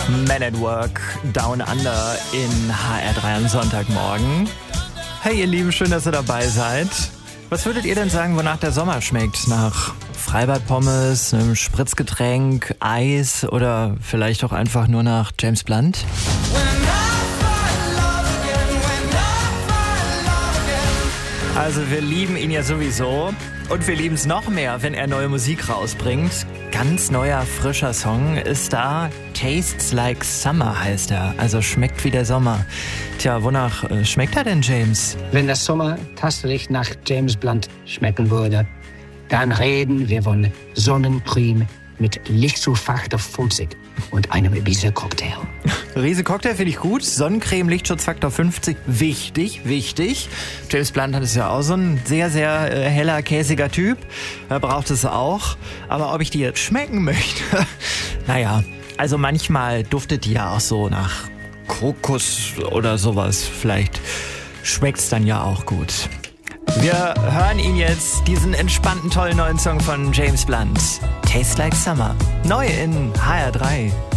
Men at Work Down Under in HR3 am Sonntagmorgen. Hey ihr Lieben, schön, dass ihr dabei seid. Was würdet ihr denn sagen, wonach der Sommer schmeckt? Nach Freibad-Pommes, einem Spritzgetränk, Eis oder vielleicht auch einfach nur nach James Blunt? Also wir lieben ihn ja sowieso und wir lieben es noch mehr, wenn er neue Musik rausbringt. Ganz neuer, frischer Song ist da. Tastes Like Summer heißt er, also schmeckt wie der Sommer. Tja, wonach schmeckt er denn, James? Wenn der Sommer tatsächlich nach James Blunt schmecken würde, dann reden wir von Sonnencreme mit Lichtschutzfaktor 50 und einem Ibiza-Cocktail. Riese-Cocktail finde ich gut. Sonnencreme, Lichtschutzfaktor 50, wichtig. James Blunt ist ja auch so ein sehr, sehr heller, käsiger Typ. Er braucht es auch. Aber ob ich die jetzt schmecken möchte? Naja, also manchmal duftet die ja auch so nach Kokos oder sowas. Vielleicht schmeckt es dann ja auch gut. Wir hören ihn jetzt, diesen entspannten, tollen neuen Song von James Blunt. Tastes Like Summer. Neu in HR3.